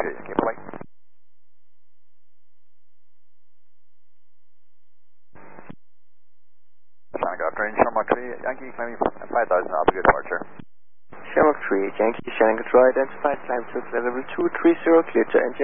Okay, bye-bye. Sonic Operator, Shamrock 3, Yankee climbing 5,000, I'll be good departure. Shamrock 3, Yankee, Shannon Control identified, climb to level 230, clear to engine.